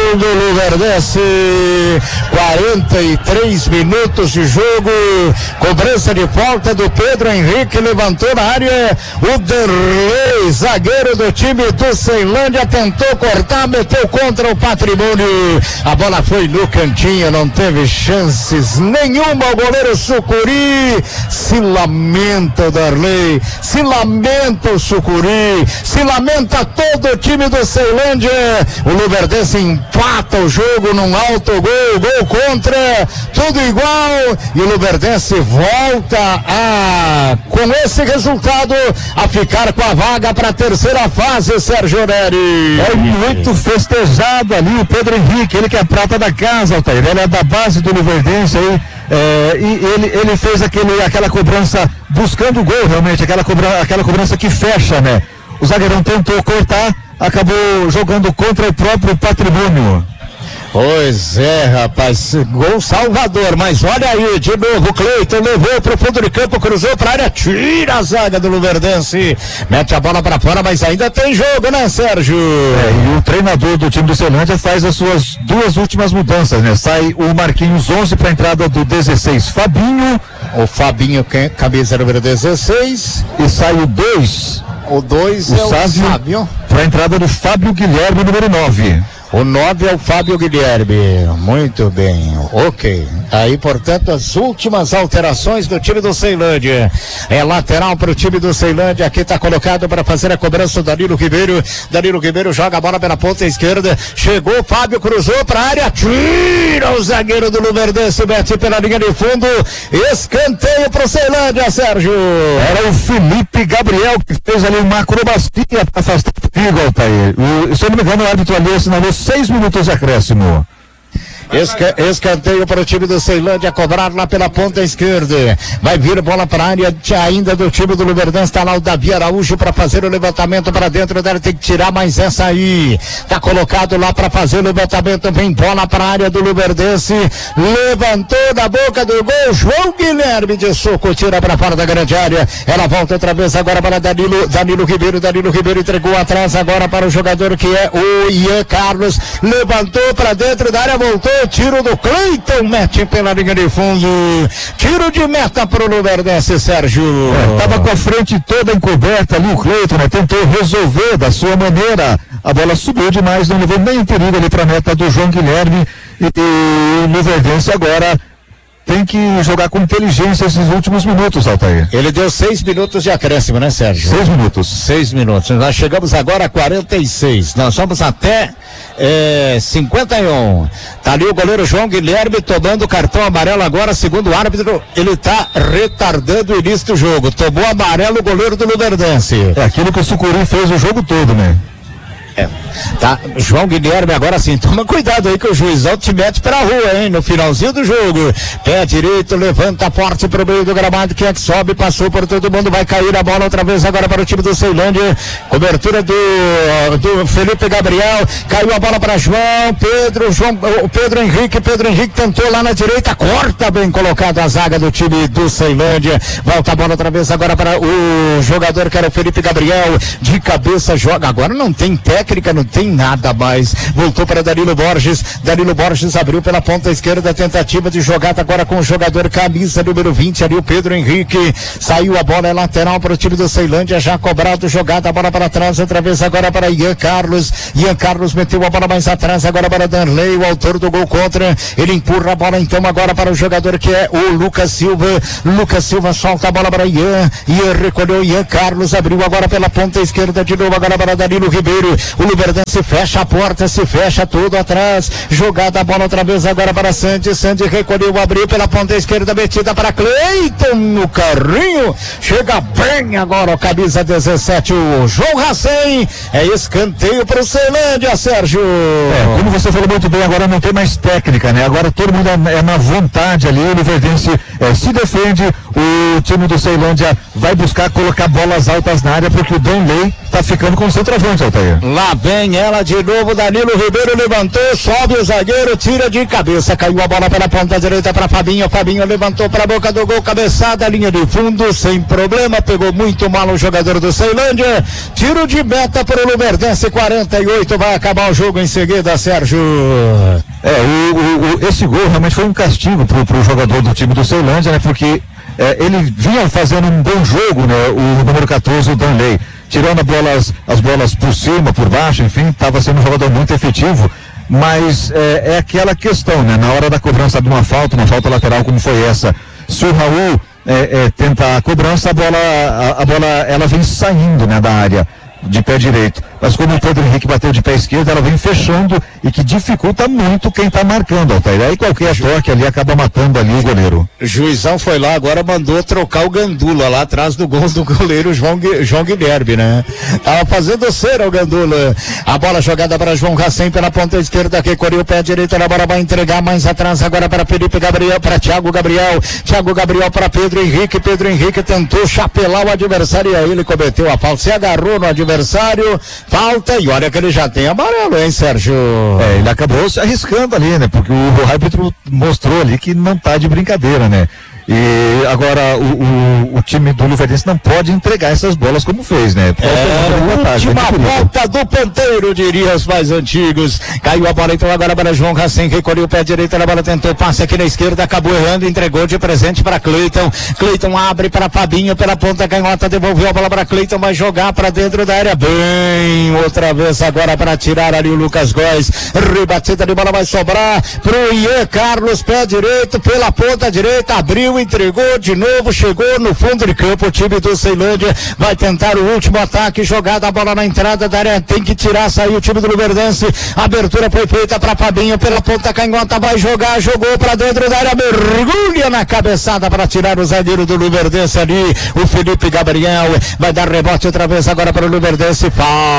do Luverdense. 43 minutos de jogo, cobrança de falta do Pedro Henrique, levantou na área, o Derlei, zagueiro do time do Ceilândia, tentou cortar, meteu contra o Patrimônio, a bola foi no cantinho, não teve chances nenhuma, o goleiro Sucuri, se lamenta o Derlei, se lamenta o Sucuri, se lamenta todo o time do Ceilândia, o Luverdense empata o jogo num alto gol contra, tudo igual, e o Luverdense volta com esse resultado, a ficar com a vaga para a terceira fase, Sérgio Neri. É muito festejado ali o Pedro Henrique, ele que é prata da casa, Altair, ele é da base do Luverdense aí, e ele fez aquela cobrança buscando o gol, realmente, aquela cobrança que fecha, né? O zagueirão tentou cortar, acabou jogando contra o próprio Patrimônio. Pois é, rapaz, gol salvador, mas olha aí, de novo, Cleiton levou pro fundo de campo, cruzou pra área, tira a zaga do Luverdense, mete a bola pra fora, mas ainda tem jogo, né, Sérgio? E o treinador do time do Ceilândia faz as suas duas últimas mudanças, né? Sai o Marquinhos 11 pra entrada do 16, Fabinho. O Fabinho, camisa número 16. E sai o 2. O 2 é o Fábio. Pra entrada do Fábio Guilherme, número 9. O 9 é o Fábio Guilherme, muito bem, ok. Aí, portanto, as últimas alterações do time do Ceilândia. É lateral para o time do Ceilândia, aqui está colocado para fazer a cobrança o Danilo Ribeiro. Danilo Ribeiro joga a bola pela ponta esquerda, chegou, Fábio cruzou para a área, tira o zagueiro do Luverdense, mete pela linha de fundo, escanteio para o Ceilândia, Sérgio. Era o Felipe Gabriel que fez ali uma acrobacia para afastar o perigo, Altair. Se eu não me engano, o árbitro ali assinalou 6 minutos de acréscimo. Escanteio para o time do Ceilândia, cobrar lá pela ponta esquerda, vai vir bola para a área ainda do time do Luverdense, está lá o Davi Araújo para fazer o levantamento para dentro dela, tem que tirar mais essa aí, está colocado lá para fazer o levantamento, vem bola para a área do Luverdense, levantou da boca do gol, João Guilherme de soco, tira para fora da grande área, ela volta outra vez agora para Danilo Ribeiro entregou atrás agora para o jogador que é o Ian Carlos, levantou para dentro da área, voltou, tiro do Cleiton, mete pela linha de fundo, tiro de meta pro Luverdense, Sérgio. Tava com a frente toda encoberta ali o Cleiton, né? Tentou resolver da sua maneira, a bola subiu demais, não levou nem perigo ali pra meta do João Guilherme, e o Luverdense agora tem que jogar com inteligência esses últimos minutos, Altair. Ele deu 6 minutos de acréscimo, né, Sérgio? 6 minutos. 6 minutos. Nós chegamos agora a 46. Nós vamos até 51. Tá ali o goleiro João Guilherme tomando o cartão amarelo agora, segundo o árbitro, ele tá retardando o início do jogo. Tomou amarelo o goleiro do Luverdense. É aquilo que o Sucuri fez o jogo todo, né? Tá, João Guilherme agora sim, toma cuidado aí que o juizão te mete pra rua, hein, no finalzinho do jogo, pé direito, levanta forte pro meio do gramado, quem é que sobe, passou por todo mundo, vai cair a bola outra vez agora para o time do Ceilândia, cobertura do Felipe Gabriel, caiu a bola para o Pedro Henrique tentou lá na direita, corta bem colocado a zaga do time do Ceilândia, volta a bola outra vez agora para o jogador que era o Felipe Gabriel, de cabeça joga, agora não tem técnica, não tem nada mais, voltou para Danilo Borges abriu pela ponta esquerda, tentativa de jogada agora com o jogador camisa número 20 ali, o Pedro Henrique, saiu a bola, é lateral para o time do Ceilândia, já cobrado, jogada a bola para trás, outra vez agora para Ian Carlos meteu a bola mais atrás, agora para Danley, o autor do gol contra, ele empurra a bola então agora para o jogador que é o Lucas Silva solta a bola para Ian recolheu, Ian Carlos abriu agora pela ponta esquerda de novo, agora para Danilo Ribeiro, o Luverdense fecha a porta, se fecha tudo atrás, jogada a bola outra vez agora para Sandy recolheu, abriu pela ponta esquerda, metida para Cleiton no carrinho, chega bem agora o camisa 17, o João Racem, é escanteio para o Ceilândia, Sérgio. Como você falou muito bem, agora não tem mais técnica, né? Agora todo mundo é na vontade ali, o Luverdense se defende, o o time do Ceilândia vai buscar colocar bolas altas na área, porque o Danley tá ficando com o centroavante, Altair. Lá vem ela de novo, Danilo Ribeiro levantou, sobe o zagueiro, tira de cabeça, caiu a bola pela ponta direita para Fabinho levantou para a boca do gol, cabeçada, linha de fundo, sem problema, pegou muito mal o jogador do Ceilândia, tiro de meta para o Luverdense, 48, vai acabar o jogo em seguida, Sérgio. Esse gol realmente foi um castigo pro jogador do time do Ceilândia, né, porque ele vinha fazendo um bom jogo, né, o número 14, o Danley, tirando as bolas por cima, por baixo, enfim, estava sendo um jogador muito efetivo, mas é aquela questão, né, na hora da cobrança de uma falta lateral como foi essa, se o Raul tenta a cobrança, a bola ela vem saindo, né, da área de pé direito, mas como o Pedro Henrique bateu de pé esquerdo, ela vem fechando e que dificulta muito quem tá marcando, Altair. Aí qualquer toque ali acaba matando ali o goleiro. Juizão foi lá, agora mandou trocar o Gandula lá atrás do gol do goleiro João Guilherme, né? Tava fazendo cera o Gandula. A bola jogada para João Racem pela ponta esquerda, que correu o pé direito, a bola vai entregar mais atrás agora para Felipe Gabriel, para Thiago Gabriel para Pedro Henrique tentou chapelar o adversário e aí ele cometeu a falta, se agarrou no adversário, falta, e olha que ele já tem amarelo, hein, Sérgio? Ele acabou se arriscando ali, né? Porque o árbitro mostrou ali que não tá de brincadeira, né? E agora o time do Luverdense não pode entregar essas bolas como fez, né? Última volta do ponteiro, diria os mais antigos. Caiu a bola então agora para João Racem, recolheu o pé direito, a bola tentou passe aqui na esquerda, acabou errando, entregou de presente para Cleiton. Cleiton abre para Fabinho pela ponta canhota, devolveu a bola para Cleiton, vai jogar para dentro da área, bem, outra vez agora para tirar ali o Lucas Góes. Rebatida de bola vai sobrar pro Ian Carlos, pé direito pela ponta direita, abriu, entregou de novo, chegou no fundo de campo, o time do Ceilândia vai tentar o último ataque, jogada a bola na entrada da área, tem que tirar, saiu o time do Luverdense, abertura foi feita para Fabinho pela ponta canhota, vai jogar, jogou para dentro da área, mergulha na cabeçada para tirar o zagueiro do Luverdense ali, o Felipe Gabriel, vai dar rebote outra vez agora para o Luverdense,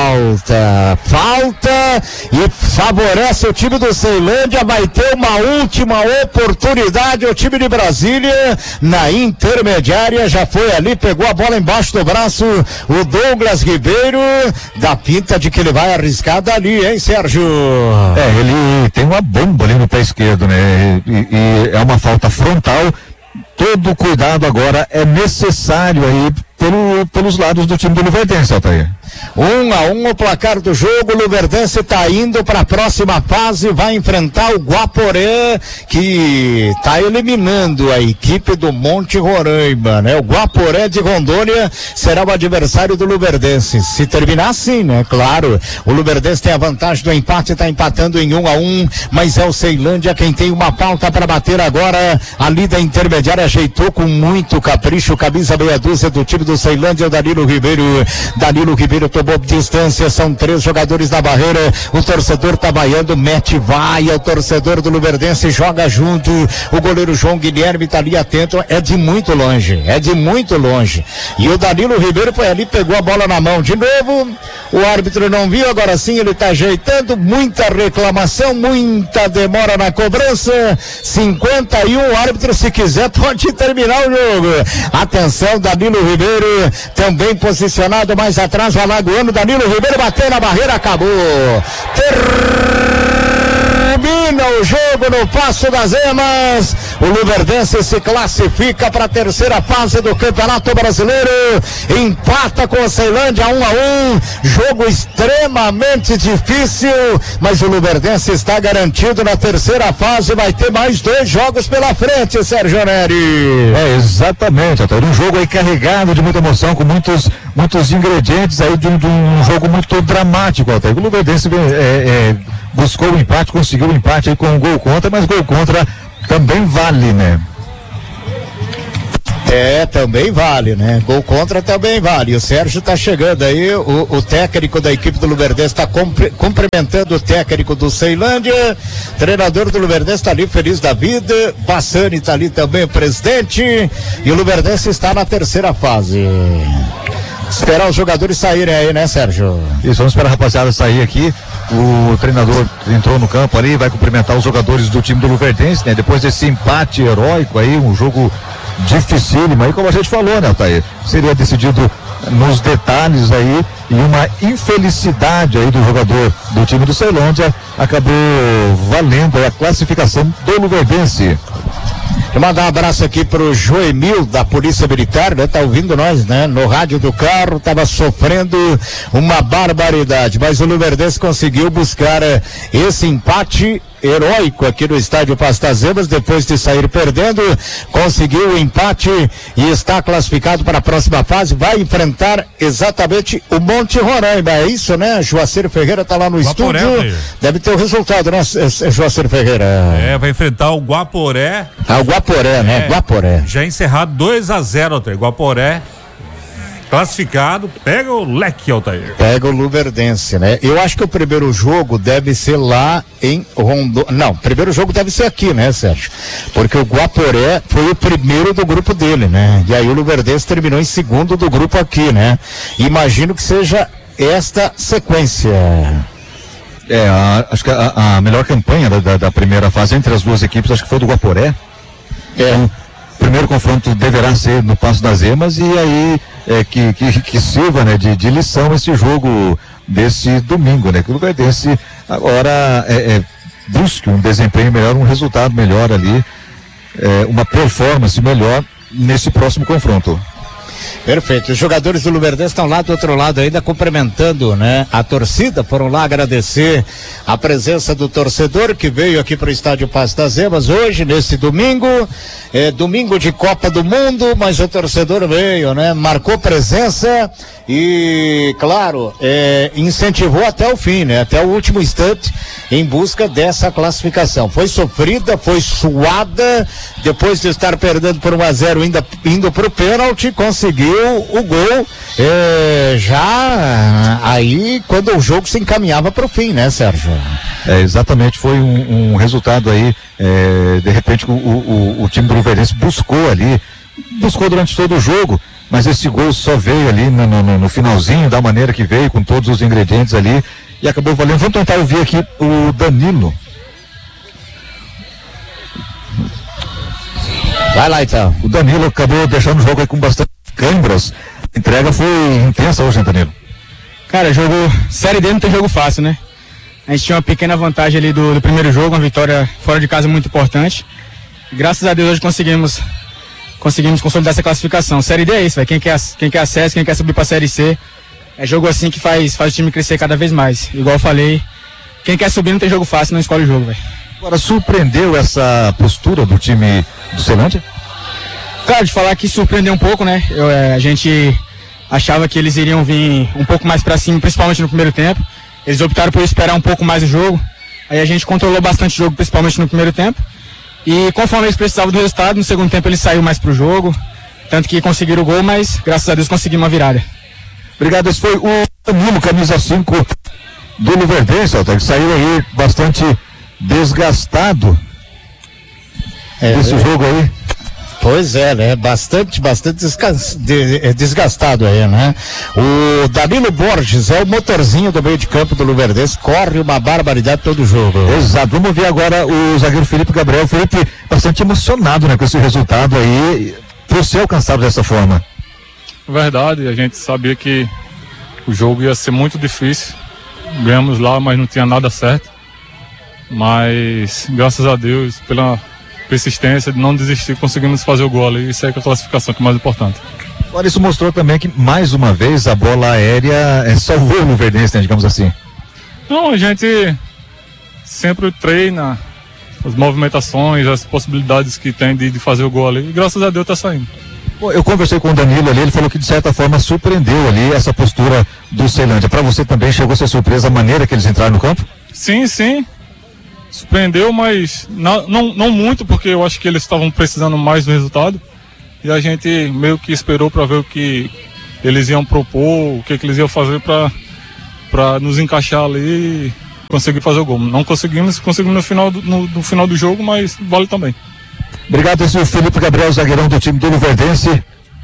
falta e favorece o time do Ceilândia, vai ter uma última oportunidade, o time de Brasília na intermediária, já foi ali, pegou a bola embaixo do braço, o Douglas Ribeiro, dá pinta de que ele vai arriscar dali, hein, Sérgio? Ele tem uma bomba ali no pé esquerdo, né? E é uma falta frontal, todo cuidado agora é necessário aí pelos lados do time do Luverdense, Altair. 1-1 o placar do jogo, o Luverdense está indo para a próxima fase, vai enfrentar o Guaporé, que está eliminando a equipe do Monte Roraima, né? O Guaporé de Rondônia será o adversário do Luverdense, se terminar assim, né? Claro, o Luverdense tem a vantagem do empate, está empatando em 1-1, mas é o Ceilândia quem tem uma falta para bater agora, ali da intermediária, ajeitou com muito capricho, camisa meia dúzia do time do Ceilândia, o Danilo Ribeiro tomou distância, são 3 jogadores da barreira, o torcedor tá vaiando, mete vaia, o torcedor do Luverdense joga junto, o goleiro João Guilherme tá ali atento, é de muito longe, e o Danilo Ribeiro foi ali, pegou a bola na mão de novo, o árbitro não viu, agora sim ele tá ajeitando, muita reclamação, muita demora na cobrança, 51, o árbitro se quiser pode terminar o jogo, atenção, Danilo Ribeiro, também posicionado mais atrás, o alagoano Danilo Ribeiro bateu na barreira, acabou. Termina o jogo no Passo das Emas. O Luverdense se classifica para a terceira fase do Campeonato Brasileiro. Empata com o Ceilândia 1-1. Jogo extremamente difícil, mas o Luverdense está garantido na terceira fase. Vai ter mais 2 jogos pela frente, Sérgio Neri. Exatamente. Até um jogo aí carregado de muita emoção, com muitos ingredientes aí de um jogo muito dramático. Até o Luverdense buscou o empate, conseguiu o empate aí com um gol contra, mas gol contra também vale, né? Também vale, né? Gol contra também vale. O Sérgio tá chegando aí, o técnico da equipe do Luverdense tá cumprimentando o técnico do Ceilândia, treinador do Luverdense tá ali feliz da vida, Bassani tá ali também, o presidente, e o Luverdense está na terceira fase. Esperar os jogadores saírem aí, né, Sérgio? Isso, vamos esperar a rapaziada sair aqui. O treinador entrou no campo ali, vai cumprimentar os jogadores do time do Luverdense, né? Depois desse empate heróico aí, um jogo dificílima, e como a gente falou, né, Altair, seria decidido nos detalhes aí, e uma infelicidade aí do jogador do time do Ceilândia acabou valendo a classificação do Luverdense. Vou mandar um abraço aqui pro Joemil da Polícia Militar, né? Tá ouvindo nós, né? No rádio do carro, tava sofrendo uma barbaridade, mas o Luverdense conseguiu buscar esse empate heróico aqui no estádio Pastazebas, depois de sair perdendo, conseguiu o empate e está classificado para a próxima fase, vai enfrentar exatamente o Monte Roraima, é isso, né? Joacir Ferreira tá lá no Guaporé, estúdio, deve ter o resultado, né, Joacir Ferreira? Vai enfrentar o Guaporé. O Guaporé, né? Guaporé. Já encerrado 2-0, Altair. Guaporé classificado, pega o leque, Altair. Pega o Luverdense, né? Eu acho que o primeiro jogo deve ser lá em Rondônia. Não, o primeiro jogo deve ser aqui, né, Sérgio? Porque o Guaporé foi o primeiro do grupo dele, né? E aí o Luverdense terminou em segundo do grupo aqui, né? Imagino que seja esta sequência. Acho que a melhor campanha da primeira fase entre as duas equipes, acho que foi do Guaporé. O primeiro confronto deverá ser no Passo das Emas, e aí que sirva, né, de lição esse jogo desse domingo, né, que o Luverdense agora busque um desempenho melhor, um resultado melhor ali, uma performance melhor nesse próximo confronto. Perfeito, os jogadores do Luverdense estão lá do outro lado ainda cumprimentando, né? A torcida, foram lá agradecer a presença do torcedor que veio aqui para o estádio Passo das Emas hoje, nesse domingo, domingo de Copa do Mundo, mas o torcedor veio, né? Marcou presença e, claro, incentivou até o fim, né? Até o último instante em busca dessa classificação. Foi sofrida, foi suada, depois de estar perdendo por 1-0, indo para o pênalti, conseguiu o gol já aí quando o jogo se encaminhava para o fim, né, Sérgio? Exatamente, foi um resultado aí, de repente o time do Luverdense buscou durante todo o jogo, mas esse gol só veio ali no finalzinho, da maneira que veio, com todos os ingredientes ali, e acabou valendo. Vamos tentar ouvir aqui o Danilo. Vai lá então. O Danilo acabou deixando o jogo aí com bastante câimbras. A entrega foi intensa hoje, hein, Danilo? Cara, Série D não tem jogo fácil, né? A gente tinha uma pequena vantagem ali do primeiro jogo, uma vitória fora de casa muito importante. Graças a Deus hoje conseguimos consolidar essa classificação. Série D é isso, velho. Quem quer acesso, quem quer subir pra Série C, é jogo assim que faz o time crescer cada vez mais. Igual eu falei, quem quer subir não tem jogo fácil, não escolhe o jogo, velho. Agora, surpreendeu essa postura do time do Ceilândia? Cara, de falar que surpreendeu um pouco, né? A gente achava que eles iriam vir um pouco mais pra cima, principalmente no primeiro tempo. Eles optaram por esperar um pouco mais o jogo. Aí a gente controlou bastante o jogo, principalmente no primeiro tempo. E conforme eles precisavam do resultado, no segundo tempo eles saíram mais pro jogo. Tanto que conseguiram o gol, mas graças a Deus conseguimos uma virada. Obrigado, esse foi o Danilo, camisa 5 do Luverdense, que saiu aí bastante desgastado desse jogo aí. Pois é, né? Bastante desgastado aí, né? O Danilo Borges é o motorzinho do meio de campo do Luverdense, corre uma barbaridade todo jogo. Exato, vamos ver agora o zagueiro Felipe Gabriel. Felipe, bastante emocionado, né, com esse resultado aí, por ser alcançado dessa forma. Verdade, a gente sabia que o jogo ia ser muito difícil, ganhamos lá, mas não tinha nada certo, mas graças a Deus, pela persistência de não desistir, conseguimos fazer o gol ali e sair com a classificação, que é mais importante. Agora, isso mostrou também que, mais uma vez, a bola aérea salvou o Luverdense, né, digamos assim. Não, a gente sempre treina as movimentações, as possibilidades que tem de fazer o gol ali, e graças a Deus tá saindo. Bom, eu conversei com o Danilo ali, ele falou que de certa forma surpreendeu ali essa postura do Ceilândia. Para você também chegou a ser surpresa a maneira que eles entraram no campo? Sim, surpreendeu, mas não muito, porque eu acho que eles estavam precisando mais do resultado, e a gente meio que esperou para ver o que eles iam propor, o que eles iam fazer para nos encaixar ali e conseguir fazer o gol. Não conseguimos no final do jogo, mas vale também. Obrigado, esse é o Felipe Gabriel, zagueirão do time do Luverdense.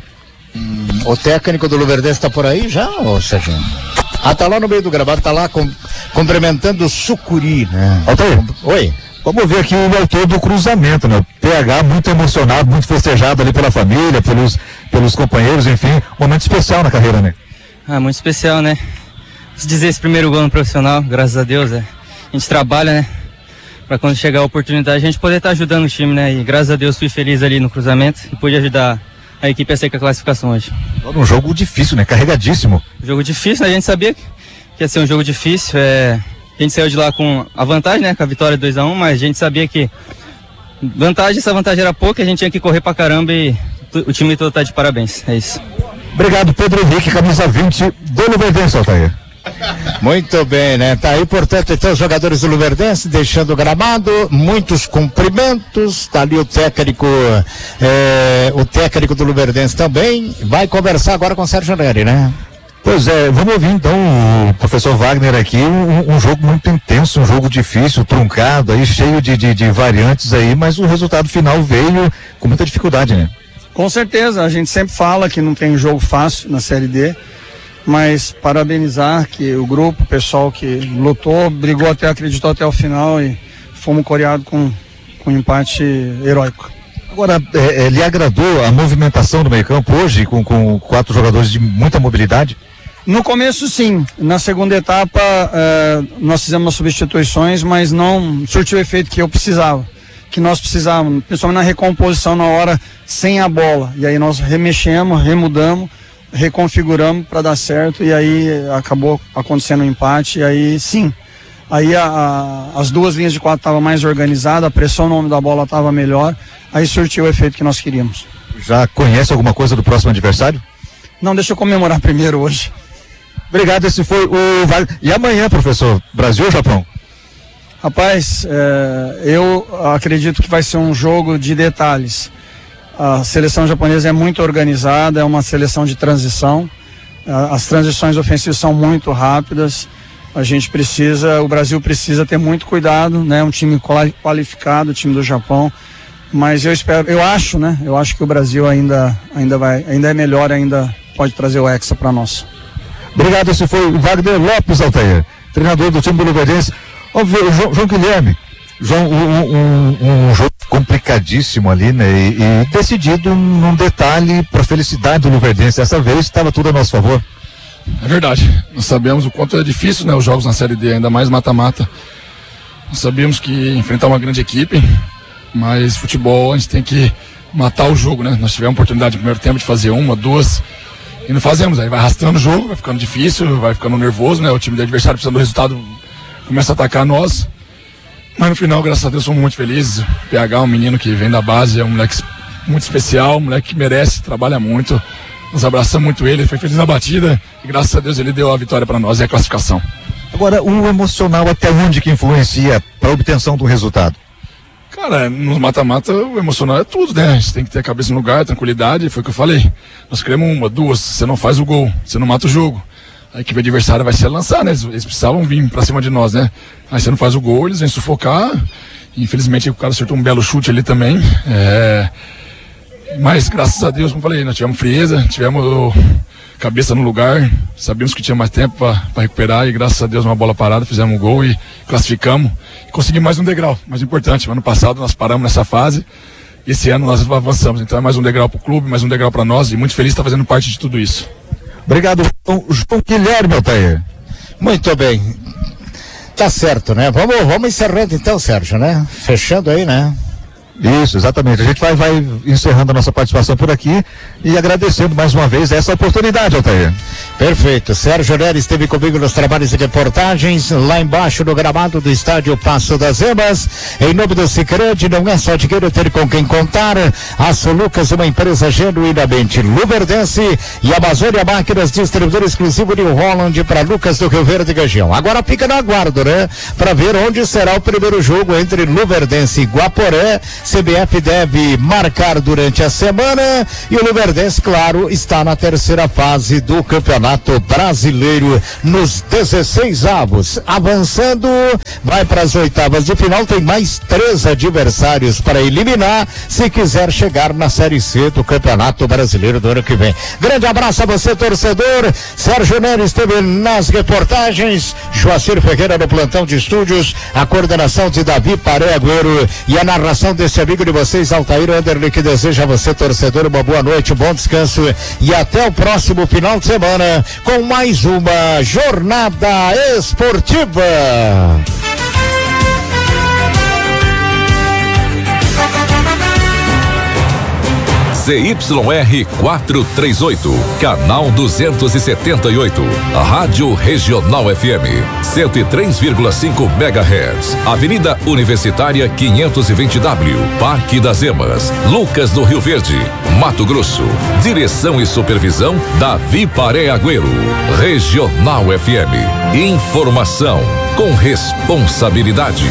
O técnico do Luverdense tá por aí já, ô Serginho? Tá lá no meio do gramado, tá lá cumprimentando o Sucuri, né? Altair, oi. Vamos ver aqui o autor do cruzamento, né? PH muito emocionado, muito festejado ali pela família, pelos companheiros, enfim, momento especial na carreira, né? Muito especial, né? Se dizer esse primeiro gol no profissional, graças a Deus, a gente trabalha, né? Pra quando chegar a oportunidade a gente poder estar ajudando o time, né? E graças a Deus fui feliz ali no cruzamento e pude ajudar a equipe a sair com a classificação hoje. Um jogo difícil, né? Carregadíssimo. Jogo difícil, né? A gente sabia que ia ser um jogo difícil, a gente saiu de lá com a vantagem, né? Com a vitória 2-1, mas a gente sabia que essa vantagem era pouca, a gente tinha que correr pra caramba e o time todo tá de parabéns, é isso. Obrigado, Pedro Henrique, camisa 20 do Luverdense, Altair. Muito bem, né? Tá aí, portanto, então os jogadores do Luverdense deixando o gramado, muitos cumprimentos, tá ali o técnico do Luverdense também, vai conversar agora com o Sérgio Neri, né? Pois é, vamos ouvir então o professor Wagner aqui, um jogo muito intenso, um jogo difícil, truncado aí, cheio de variantes aí, mas o resultado final veio com muita dificuldade, né? Com certeza, a gente sempre fala que não tem jogo fácil na Série D, mas parabenizar que o grupo, o pessoal que lutou, brigou acreditou até o final e fomos coreados com um empate heróico. Agora, lhe agradou a movimentação do meio-campo hoje, com 4 jogadores de muita mobilidade? No começo, sim. Na segunda etapa, nós fizemos umas substituições, mas não surtiu o efeito que nós precisávamos, principalmente na recomposição na hora sem a bola. E aí nós remexemos, remudamos, reconfiguramos para dar certo e aí acabou acontecendo um empate. E aí, sim, aí as duas linhas de 4 estavam mais organizadas, a pressão no nome da bola estava melhor, aí surtiu o efeito que nós queríamos. Já conhece alguma coisa do próximo adversário? Não, deixa eu comemorar primeiro hoje. Obrigado, esse foi o Wagner. E amanhã, professor, Brasil ou Japão? Rapaz, eu acredito que vai ser um jogo de detalhes. A seleção japonesa é muito organizada, é uma seleção de transição. As transições ofensivas são muito rápidas. O Brasil precisa ter muito cuidado, né? Um time qualificado, o time do Japão. Mas eu acho que o Brasil ainda é melhor, ainda pode trazer o Hexa para nós. Obrigado, esse foi o Wagner Lopes, Altair, treinador do time do Luverdense. João Guilherme, um jogo complicadíssimo ali, né? E decidido num detalhe para a felicidade do Luverdense. Dessa vez estava tudo a nosso favor. É verdade. Nós sabemos o quanto é difícil, né? Os jogos na Série D, ainda mais mata-mata. Nós sabíamos que enfrentar uma grande equipe, mas futebol a gente tem que matar o jogo, né? Nós tivemos a oportunidade no primeiro tempo de fazer 1, 2 e não fazemos. Aí vai arrastando o jogo, vai ficando difícil, vai ficando nervoso, né? O time do adversário precisa do resultado, começa a atacar nós. Mas no final, graças a Deus, somos muito felizes. O PH, um menino que vem da base, é um moleque muito especial, um moleque que merece, trabalha muito. Nos abraçamos muito ele foi feliz na batida e graças a Deus ele deu a vitória para nós e a classificação. Agora, o emocional até onde que influencia para a obtenção do resultado? Cara, no mata-mata o emocional é tudo, né? A gente tem que ter a cabeça no lugar, tranquilidade, foi o que eu falei. Nós queremos 1, 2, você não faz o gol, você não mata o jogo. A equipe adversária vai se lançar, né? Eles precisavam vir pra cima de nós, né? Aí você não faz o gol, eles vêm sufocar. Infelizmente o cara acertou um belo chute ali também. Mas graças a Deus, como falei, nós tivemos frieza, tivemos cabeça no lugar, sabíamos que tinha mais tempo para recuperar e graças a Deus uma bola parada, fizemos um gol e classificamos. E conseguimos mais um degrau, mais importante. Ano passado nós paramos nessa fase, esse ano nós avançamos. Então é mais um degrau para o clube, mais um degrau para nós e muito feliz de estar fazendo parte de tudo isso. Obrigado, João Guilherme, Altair. Muito bem. Tá certo, né? Vamos encerrando então, Sérgio, né? Fechando aí, né? Isso, exatamente. A gente vai encerrando a nossa participação por aqui e agradecendo mais uma vez essa oportunidade, Altair. Perfeito. Sérgio Neri esteve comigo nos trabalhos e reportagens lá embaixo no gramado do estádio Passo das Emas. Em nome do Sicredi, não é só dinheiro ter com quem contar. A Solucas, uma empresa genuinamente luverdense, e Amazônia Máquinas, distribuidor exclusivo New Holland para Lucas do Rio Verde e região. Agora fica no aguardo, né? Para ver onde será o primeiro jogo entre Luverdense e Guaporé. CBF deve marcar durante a semana e o Luverdense, claro, está na terceira fase do Campeonato Brasileiro nos 16avos. Avançando, vai para as oitavas de final, tem mais 3 adversários para eliminar se quiser chegar na Série C do Campeonato Brasileiro do ano que vem. Grande abraço a você, torcedor. Sérgio Neri esteve nas reportagens, Joacir Ferreira no plantão de estúdios, a coordenação de Davi Paré Agüero e a narração desse Este amigo de vocês, Altair Anderle, que deseja a você, torcedor, uma boa noite, um bom descanso e até o próximo final de semana com mais uma jornada esportiva. ZYR 438, canal 278, Rádio Regional FM, 103,5 MHz, Avenida Universitária 520W, Parque das Emas, Lucas do Rio Verde, Mato Grosso. Direção e supervisão Davi Paré Agüero. Regional FM, informação com responsabilidade.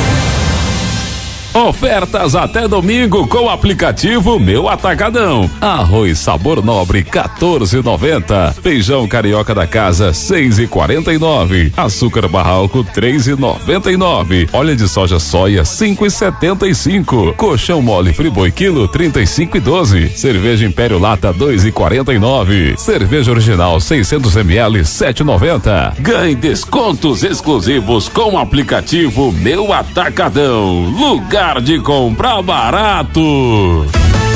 Ofertas até domingo com o aplicativo Meu Atacadão. Arroz sabor nobre 14,90. Feijão carioca da casa 6,49. Açúcar barralco 3,99. Óleo de soja soia 5,75. Colchão mole Friboi quilo 35,12. Cerveja Império Lata 2,49. Cerveja original 600 ml 7,90. Ganhe descontos exclusivos com o aplicativo Meu Atacadão. Lugar de comprar barato.